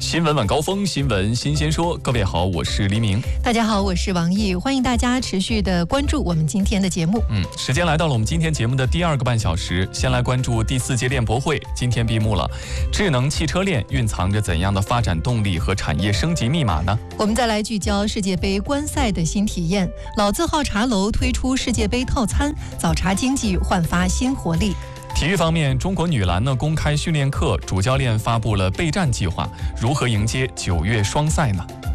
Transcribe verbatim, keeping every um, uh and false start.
新闻晚高峰，新闻新鲜说。各位好，我是黎明。 大家好，我是王毅，欢迎大家持续的关注我们今天的节目。 嗯，时间来到了我们今天节目的第二个半小时，先来关注第四届链博会，今天闭幕了。智能汽车链蕴藏着怎样的发展动力和产业升级密码呢？ 我们再来聚焦世界杯观赛的新体验，老字号茶楼推出世界杯套餐，早茶经济焕发新活力。 体育方面，中国女篮呢公开训练课，主教练发布了备战计划，如何迎接九月双赛呢？